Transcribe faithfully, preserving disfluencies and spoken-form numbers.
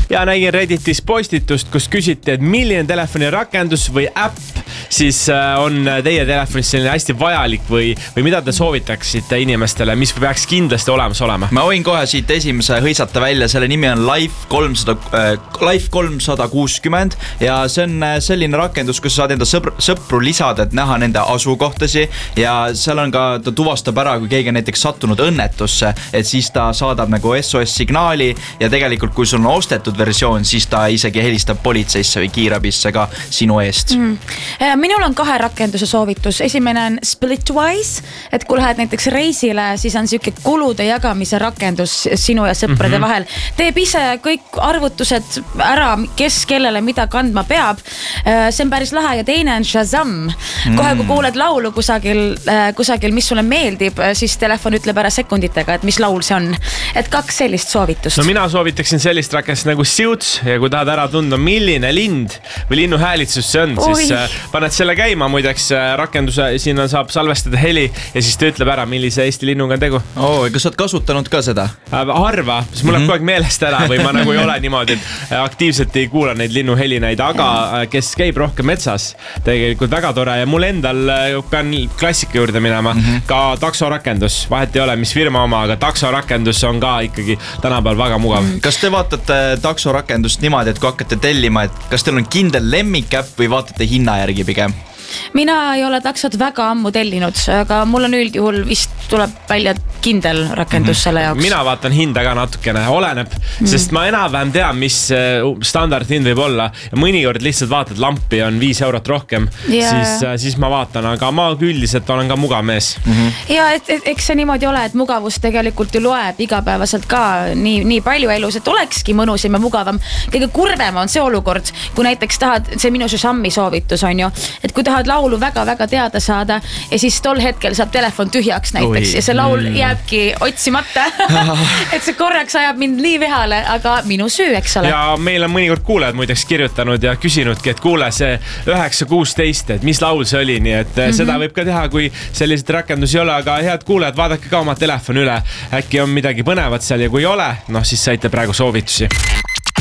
Ja nägin Redditis postitust, kus küsiti, et milline telefoni rakendus või äpp siis on teie telefonis selline hästi vajalik või, või mida te soovitaksite inimestele, mis peaks kindlasti olemas olema? Ma võin kohe siit esimese hõisata välja, selle nimi on Life kolmsada, äh, Life kolmsada kuuskümmend ja see on selline rakendus, kus saad enda sõpr, sõpru lisada, et näha nende asukohtasi ja seal on ka, ta tuvastab ära, kui keegi on näiteks sattunud õnnetusse, et siis ta saadab nagu S O S signaali ja tegelikult kui sul on ostetud versioon, siis ta isegi helistab politseisse või kiirabisse ka sinu eest. Mm. Minul on kahe rakenduse soovitus. Esimene on Splitwise, et kui lähed näiteks reisile, siis on siuke kulude jagamise rakendus sinu ja sõprade mm-hmm. vahel. Teeb ise kõik arvutused ära, kes kellele mida kandma peab. See on päris lahe ja teine on Shazam. Mm. Kohe kui kuuled laulu kusagil, kusagil, mis sulle meeldib, siis telefon ütleb ära sekunditega, et mis laul see on. Et kaks sellist soovitust. No mina soovitaksin sellist rakendust nagu Suits ja kui tahad ära tunda, milline lind või linnu häälitsus see on, Oi. siis paned selle käima, muideks rakenduse, sinna saab salvestada heli ja siis ta ütleb ära, millise Eesti linnuga on tegu. Oo, kas sa oled kasutanud ka seda? Harva, siis mul läheb mm-hmm. kogu aeg meelest ära või ma nagu ei ole niimoodi, et aktiivselt ei kuula neid linnuhelinaid, aga kes käib rohkem metsas, tegelikult väga tore ja mul endal pean klassika juurde minema, mm-hmm. ka taksorakendus, vahet ei ole, mis firma oma, aga taksorakendus on ka ikkagi tänapäeval väga mugav. Mm-hmm. Kas te vaatate taksorakendust niimoodi, et kui hakkate tellima, et kas teil on kindel lemmikäpp või vaatate hinna järgi pigem? Mina ei ole taksot väga ammu tellinud, aga mul on üldjuhul vist tuleb välja kindel rakendus selle jaoks. Mina vaatan hinda ka natukene, oleneb, mm. sest ma enam-vähem tean, mis standardhind võib olla ja mõnikord lihtsalt vaatad lampi on viis eurot rohkem, yeah. siis, siis ma vaatan, aga ma üldiselt olen ka mugav mees. Mm-hmm. Ja et, et, eks see niimoodi ole, et mugavus tegelikult ju loeb igapäevaselt ka nii, nii palju elus, et olekski mõnusim ja mugavam. Kõige kurvem on see olukord, kui näiteks tahad, see minu Shazami soovitus on ju, et kui tahad laulu väga-väga teada saada ja siis tol hetkel saab telefon tühjaks näiteks Oi. Ja see laul jääbki otsimata et see korraks ajab mind nii vihale, aga minu süü, eks ole. Ja meil on mõnikord kuulajad muideks kirjutanud ja küsinudki, et kuule see üheksa kuusteist, et mis laul see oli, nii et mm-hmm. seda võib ka teha, kui sellised rakendusi ei ole, aga head kuulajad, vaadake ka oma telefon üle, äkki on midagi põnevat seal ja kui ei ole, noh siis saite praegu soovitusi.